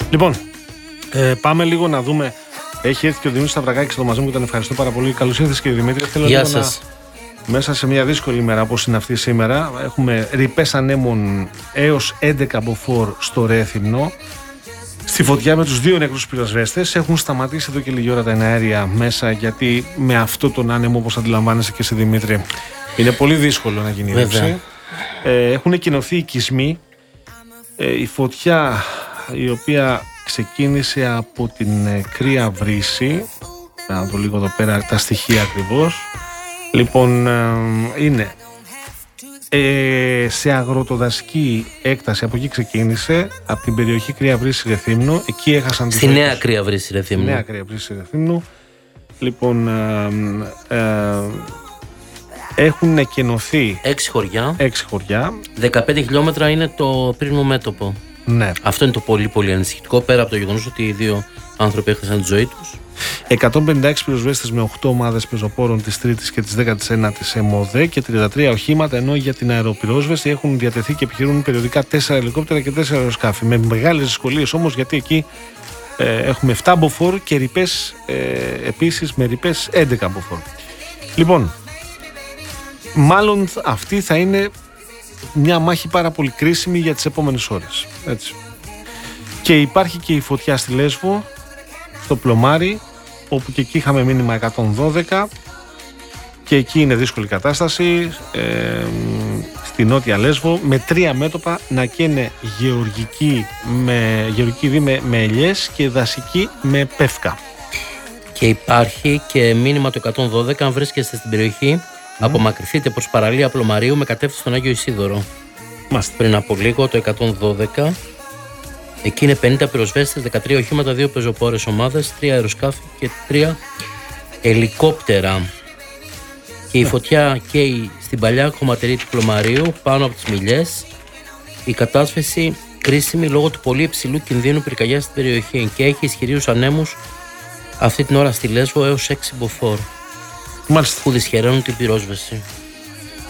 Λοιπόν, πάμε λίγο να δούμε. Έχει έρθει και ο Δημήτρης Σταυρακάκης εδώ μαζί μου και τον ευχαριστώ πάρα πολύ. Καλώς ήρθες, κύριε Δημήτρη. Γεια σας. Μέσα σε μια δύσκολη ημέρα όπως είναι αυτή σήμερα, έχουμε ρηπές ανέμων έως 11 μποφόρ στο Ρέθυμνο. Στη φωτιά με τους 2 νεκρούς πυροσβέστες. Έχουν σταματήσει εδώ και λίγη ώρα τα εναέρια μέσα, γιατί με αυτό τον άνεμο, όπως αντιλαμβάνεσαι και εσύ, Δημήτρη, είναι πολύ δύσκολο να γίνει ρήψη. Έχουν εκκοινωθεί οικισμοί. Η φωτιά, η οποία ξεκίνησε από την Κρύα Βρύση, να δω λίγο εδώ πέρα τα στοιχεία ακριβώς. Λοιπόν, είναι σε αγροτοδασική έκταση, από εκεί ξεκίνησε, από την περιοχή Κρύα Βρύση Ρεθύμνου. Εκεί έχασαν στη Νέα Κρύα Βρύση Ρεθύμνου. Νέα Κρύα Βρύση Ρεθύμνου. Λοιπόν, έχουν εκκοινωθεί 6 χωριά. 15 χιλιόμετρα είναι το πρίμνο μέτωπο. Ναι. Αυτό είναι το πολύ πολύ ανησυχητικό, πέρα από το γεγονός ότι οι 2 άνθρωποι έχασαν τη ζωή τους. 156 πυροσβέστες με 8 ομάδες πεζοπόρων της 3ης και της 19ης ΕΜΟΔΕ και 33 οχήματα, ενώ για την αεροπυρόσβεση έχουν διατεθεί και επιχειρούν περιοδικά 4 ελικόπτερα και 4 αεροσκάφη. Με μεγάλες δυσκολίες όμως, γιατί εκεί έχουμε 7 μποφόρ και ρηπές επίσης, με ρηπές 11 μποφόρ. Λοιπόν, μάλλον αυτή θα είναι μια μάχη πάρα πολύ κρίσιμη για τις επόμενες ώρες. Έτσι. Και υπάρχει και η φωτιά στη Λέσβο, στο Πλωμάρι, όπου και εκεί είχαμε μήνυμα 112 και εκεί είναι δύσκολη κατάσταση. Στη Νότια Λέσβο, με 3 μέτωπα να καίνε γεωργική με ελιές και δασική με πεύκα. Και υπάρχει και μήνυμα το 112, αν βρίσκεστε στην περιοχή, απομακρυνθείτε προς παραλία Πλωμαρίου με κατεύθυνση στον Άγιο Ισίδωρο. Πριν από λίγο το 112. Εκεί είναι 50 πυροσβέστες, 13 οχήματα, 2 πεζοπόρες ομάδες, 3 αεροσκάφη και 3 ελικόπτερα. Και η φωτιά καίει στην παλιά χωματερή του Πλωμαρίου, πάνω από τις Μιλιές. Η κατάσβεση κρίσιμη λόγω του πολύ υψηλού κινδύνου πυρκαγιάς στην περιοχή και έχει ισχυρούς ανέμους αυτή την ώρα στη Λέσβο έως 6 μποφόρ. Μάλιστα. Που δυσχεραίνουν την πυρόσβεση.